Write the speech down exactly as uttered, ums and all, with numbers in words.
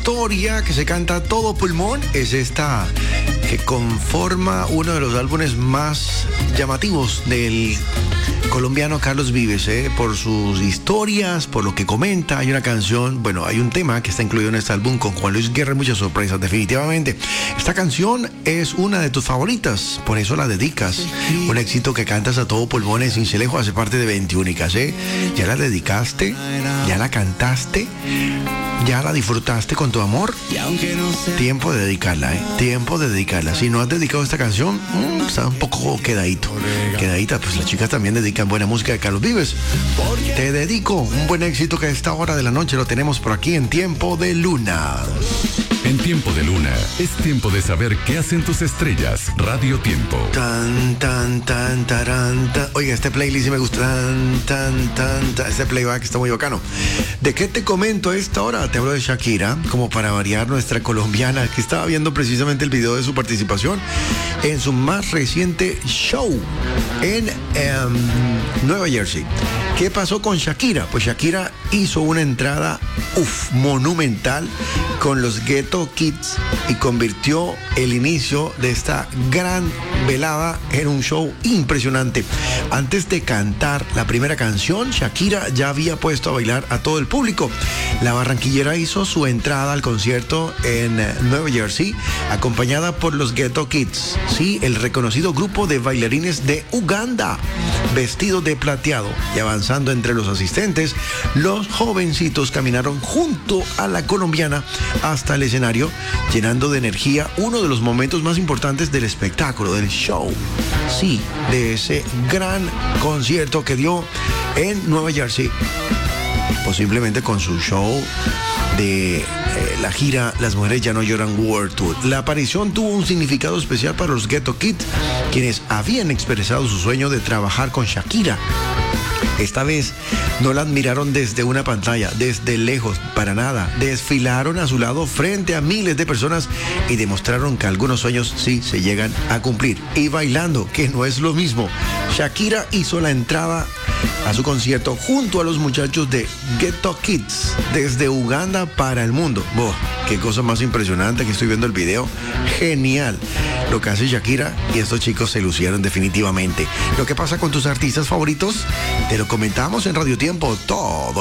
Historia que se canta a todo pulmón es esta que conforma uno de los álbumes más llamativos del colombiano Carlos Vives, ¿eh? Por sus historias, por lo que comenta. Hay una canción, bueno, hay un tema que está incluido en este álbum con Juan Luis Guerra y muchas sorpresas, definitivamente. Esta canción es una de tus favoritas, por eso la dedicas. Un éxito que cantas a todo pulmón en Cincelejo, hace parte de Veintiúnicas, ¿eh? ¿Ya la dedicaste? ¿Ya la cantaste? ¿Ya la disfrutaste con tu amor? Tiempo de dedicarla, ¿eh? Tiempo de dedicarla. Si no has dedicado esta canción, mmm, está un poco quedadito. Quedadita, pues las chicas también dedican buena música de Carlos Vives. Te dedico un buen éxito que a esta hora de la noche lo tenemos por aquí en Tiempo de Luna. En Tiempo de Luna, es tiempo de saber qué hacen tus estrellas. Radio Tiempo. Tan, tan, tan, taran, tan. Oiga, este playlist sí me gusta. Tan, tan, tan, tan. Este playback está muy bacano. ¿De qué te comento a esta hora? Te hablo de Shakira, como para variar, nuestra colombiana, que estaba viendo precisamente el video de su participación en su más reciente show en um, Nueva Jersey. ¿Qué pasó con Shakira? Pues Shakira hizo una entrada, uff, monumental con los Ghetto Kids y convirtió el inicio de esta gran velada en un show impresionante. Antes de cantar la primera canción, Shakira ya había puesto a bailar a todo el público. La barranquillera hizo su entrada al concierto en Nueva Jersey, acompañada por los Ghetto Kids, sí, el reconocido grupo de bailarines de Uganda, vestidos de plateado, y avanzando entre los asistentes, los jovencitos caminaron junto a la colombiana hasta el escenario, llenando de energía uno de los momentos más importantes del espectáculo, del show, sí, de ese gran concierto que dio en Nueva Jersey, posiblemente con su show de eh, la gira Las Mujeres Ya No Lloran World Tour. La aparición tuvo un significado especial para los Ghetto Kids, quienes habían expresado su sueño de trabajar con Shakira. Esta vez no la admiraron desde una pantalla, desde lejos, para nada. Desfilaron a su lado frente a miles de personas y demostraron que algunos sueños sí se llegan a cumplir. Y bailando, que no es lo mismo. Shakira hizo la entrada a su concierto junto a los muchachos de Ghetto Kids desde Uganda para el mundo. Boh, qué cosa más impresionante, que estoy viendo el video. Genial lo que hace Shakira, y estos chicos se lucieron definitivamente. Lo que pasa con tus artistas favoritos, te lo comentamos en Radio Tiempo todo